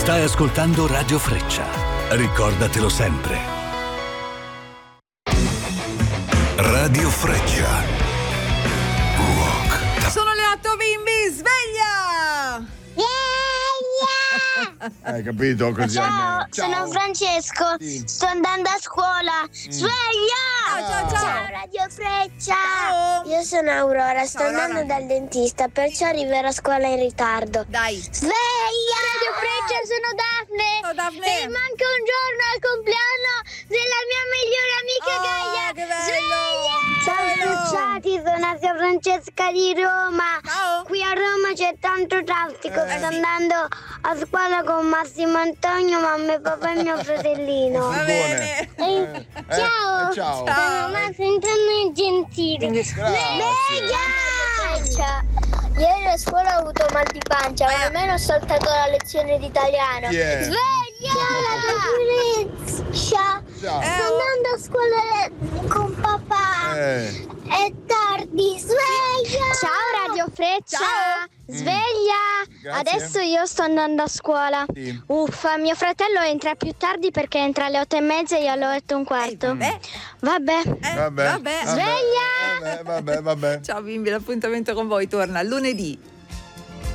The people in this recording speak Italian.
Stai ascoltando Radio Freccia. Ricordatelo sempre. Radio Freccia. Rock. Sono le 8, bimbi, sveglia! Hai capito? Così Ciao, sono Francesco, sto andando a scuola. Sveglia! Ciao. Radio Freccia! Ciao. Io sono Aurora, sto Ciao, andando Aurora. dal dentista, perciò arriverò a scuola in ritardo. Dai. Sveglia! Radio Freccia, sono Daphne. Ciao, Daphne. E manca un giorno al compleanno della mia migliore amica Gaia. Che bello! Sveglia! Ciao Bello. Fruzzati, sono Asia Francesca di Roma. Ciao. Qui a Roma c'è tanto traffico, sto sì. andando a scuola con Massimo Antonio, mamma e papà e mio fratellino. Va bene. Ciao. Ciao. Sono Massimo Antonio Gentili. Sveglia! Ieri a scuola ho avuto mal di pancia, ma almeno ho saltato la lezione di italiano. Chi è? Sveglia! Ciao! Ciao. Sto andando a scuola con papà. È tardi, sveglia! Ciao Radio Freccia! Ciao. Sveglia! Grazie. Adesso io sto andando a scuola. Sì. Uffa, mio fratello entra più tardi perché entra alle 8:30 e io alle 8:15. Vabbè. Vabbè. Sveglia! Vabbè. Ciao bimbi, l'appuntamento con voi torna lunedì